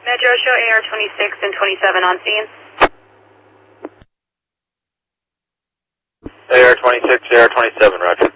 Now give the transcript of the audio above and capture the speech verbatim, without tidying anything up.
Metro, show A R twenty-six and twenty-seven on scene. A R twenty-six, A R twenty-seven, roger.